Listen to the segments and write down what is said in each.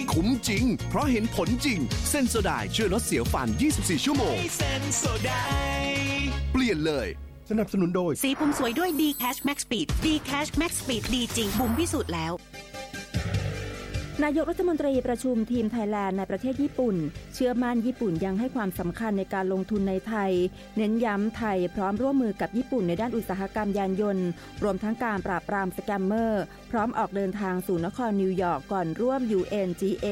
คุ้มจริงเพราะเห็นผลจริงเซนโซไดช่วยลดเสียวฟัน24ชั่วโมงเซนโซไดเปลี่ยนเลยสนับสนุนโดยสีผมสวยด้วย D-Cash Max Speed D-Cash Max Speed ดีจริงบุ๋มพิสูจน์แล้วนายกรัฐมนตรีประชุมทีมไทยแลนด์ในประเทศญี่ปุ่นเชื่อมั่นญี่ปุ่นยังให้ความสำคัญในการลงทุนในไทยเน้นย้ำไทยพร้อมร่วมมือกับญี่ปุ่นในด้านอุตสาหกรรมยานยนต์รวมทั้งการปราบปรามสแกมเมอร์พร้อมออกเดินทางสู่นครนิวยอร์กก่อนร่วม UNGA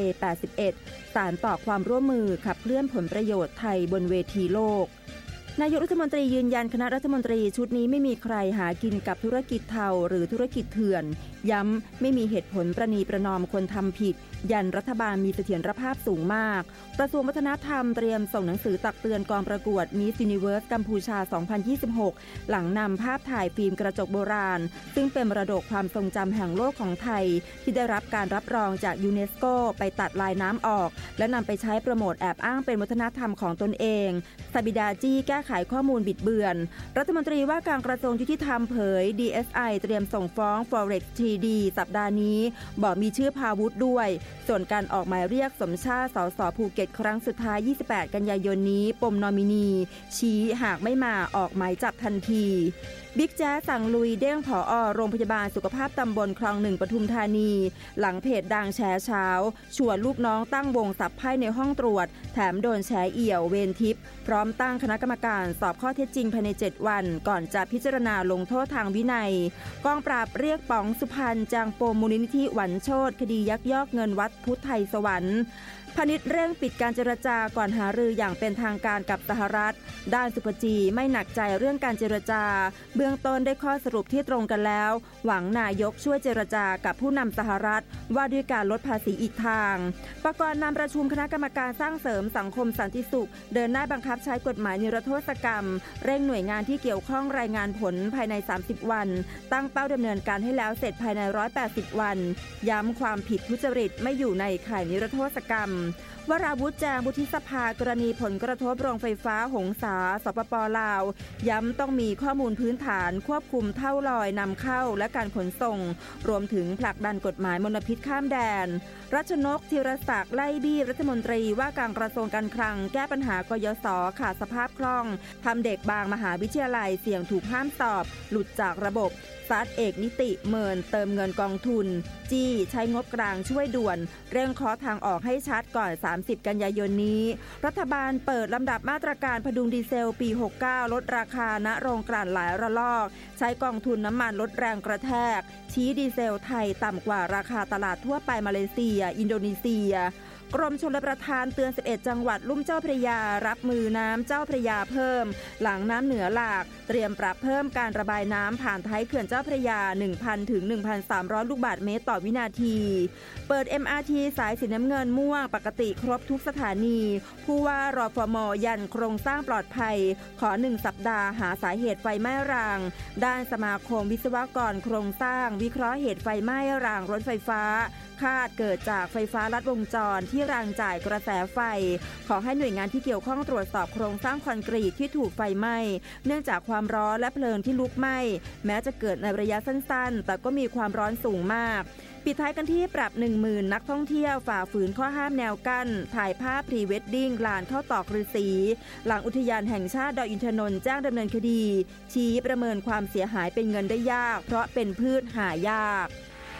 81 สานต่อความร่วมมือขับเคลื่อนผลประโยชน์ไทยบนเวทีโลกนายกรัฐมนตรียืนยันคณะรัฐมนตรีชุดนี้ไม่มีใครหากินกับธุรกิจเทาหรือธุรกิจเถื่อนย้ำไม่มีเหตุผลประนีประนอมคนทำผิดยันรัฐบาลมีเสถียรภาพสูงมากกระทรวงวัฒนธรรมเตรียมส่งหนังสือตักเตือนกองประกวด Miss Universe กัมพูชา 2026 หลังนำภาพถ่ายฟิล์มกระจกโบราณซึ่งเป็นมรดกความทรงจำแห่งโลกของไทยที่ได้รับการรับรองจากยูเนสโกไปตัดลายน้ำออกและนำไปใช้โปรโมทแอบอ้างเป็นวัฒนธรรมของตนเองซาบิดาจี้แก้ไขข้อมูลบิดเบือนรัฐมนตรีว่าการกระทรวงยุติธรรมเผย DSI เตรียมส่งฟ้อง Forex 3D สัปดาห์นี้บอกมีชื่อพาวุธด้วยส่วนการออกหมายเรียกสมชาติสสภูเก็ตครั้งสุดท้าย 28 กันยายนนี้ปมนอมินีชี้หากไม่มาออกหมายจับทันทีบิ๊กแจ๊สสั่งลุยเด้งผอ.โรงพยาบาลสุขภาพตำบลคลอง 1 ปทุมธานีหลังเพจดังแฉเช้าชวนลูกน้องตั้งวงสับไพ่ในห้องตรวจแถมโดนแฉเอี่ยวเวรทิพย์พร้อมตั้งคณะกรรมการสอบข้อเท็จจริงภายใน7วันก่อนจะพิจารณาลงโทษทางวินัยกองปราบเรียกป๋องสุพรรณจางโปมมูลนิธิหวันโชติคดียักยอกเงินวัดพุทธไทยสวรรค์พาณิชย์เร่งปิดการเจรจาก่อนหารืออย่างเป็นทางการกับสหรัฐด้านสุภจีไม่หนักใจเรื่องการเจรจาเบื้องต้นได้ข้อสรุปที่ตรงกันแล้วหวังนายกช่วยเจรจากับผู้นำสหรัฐว่าด้วยการลดภาษีอีกทางประกอบนำประชุมคณะกรรมการสร้างเสริมสังคมสันติสุขเดินหน้าบังคับใช้กฎหมายนิรโทษกรรมเร่งหน่วยงานที่เกี่ยวข้องรายงานผลภายใน30วันตั้งเป้าดำเนินการให้แล้วเสร็จภายใน180วันย้ำความผิดทุจริตไม่อยู่ในข่ายนิรโทษกรรมวราวุธแจงวุฒิสภากรณีผลกระทบโรงไฟฟ้าหงสาสปป.ลาวย้ำต้องมีข้อมูลพื้นฐานควบคุมเท่าลอยนำเข้าและการขนส่งรวมถึงผลักดันกฎหมายมลพิษข้ามแดนรัชนกธีรศักดิ์ไล่บี้รัฐมนตรีว่าการกระทรวงการคลังแก้ปัญหากยศขาดสภาพคล่องทำเด็กบางมหาวิทยาลัยเสี่ยงถูกห้ามสอบหลุดจากระบบซัดเอกนิติเมินเติมเงินกองทุนจี้ใช้งบกลางช่วยด่วนเร่งเคาะทางออกให้ชัดก่อน30กันยายนนี้รัฐบาลเปิดลำดับมาตรการพดุงดีเซลปี69ลดราคาณโรงกลั่นหลายระลอกใช้กองทุนน้ำมันลดแรงกระแทกชี้ดีเซลไทยต่ำกว่าราคาตลาดทั่วไปมาเลเซียอินโดนีเซียกรมชลประทานเตือน11จังหวัดลุ่มเจ้าพระยารับมือน้ำเจ้าพระยาเพิ่มหลังน้ำเหนือหลากเตรียมปรับเพิ่มการระบายน้ำผ่านท้ายเขื่อนเจ้าพระยา 1,000 ถึง 1,300 ลูกบาศก์เมตรต่อวินาทีเปิด MRT สายสีน้ำเงินม่วงปกติครบทุกสถานีผู้ว่ารฟม.ยันโครงสร้างปลอดภัยขอ1สัปดาห์หาสาเหตุไฟไหม้รางด้านสมาคมวิศวกรโครงสร้างวิเคราะห์เหตุไฟไหม้รางรถไฟฟ้าคาดเกิดจากไฟฟ้าลัดวงจรที่รางจ่ายกระแสไฟขอให้หน่วยงานที่เกี่ยวข้องตรวจสอบโครงสร้างคอนกรีตที่ถูกไฟไหม้เนื่องจากความร้อนและเพลิงที่ลุกไหม้แม้จะเกิดในระยะสั้นๆแต่ก็มีความร้อนสูงมากปิดท้ายกันที่ปรับ 10,000 นักท่องเที่ยวฝ่าฝืนข้อห้ามแนวกั้นถ่ายภาพพรีเวดดิ้งลานเข้าตอกฤาษีหลังอุทยานแห่งชาติดอยอินทนนท์แจ้งดำเนินคดีชี้ประเมินความเสียหายเป็นเงินได้ยากเพราะเป็นพืชหายาก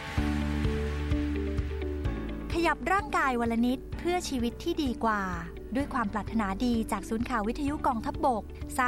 ขยับร่างกายวันละนิดเพื่อชีวิตที่ดีกว่าด้วยความปรารถนาดีจากศูนย์ข่าววิทยุกองทัพบก